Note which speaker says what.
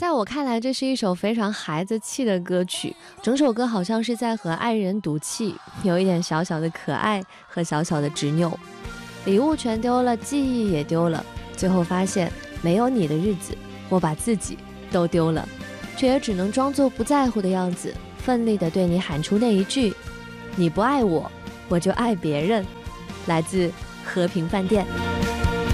Speaker 1: 在我看来，这是一首非常孩子气的歌曲，整首歌好像是在和爱人赌气，有一点小小的可爱和小小的执拗。礼物全丢了，记忆也丢了，最后发现没有你的日子，我把自己都丢了，却也只能装作不在乎的样子，奋力地对你喊出那一句：你不爱我，我就爱别人。来自和平饭店。